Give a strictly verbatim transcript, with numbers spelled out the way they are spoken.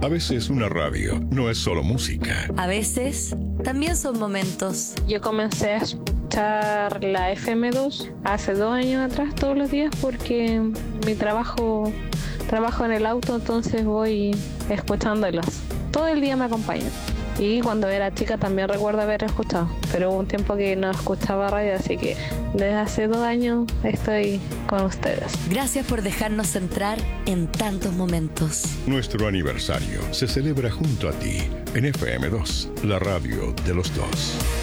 A veces una radio no es solo música. A veces también son momentos. Yo comencé a escuchar la F M dos hace dos años atrás todos los días porque mi trabajo, trabajo en el auto, entonces voy escuchándolas. Todo el día me acompañan. Y cuando era chica también recuerdo haber escuchado, pero hubo un tiempo que no escuchaba radio, así que desde hace dos años estoy con ustedes. Gracias por dejarnos entrar en tantos momentos. Nuestro aniversario se celebra junto a ti en F M dos, la radio de los dos.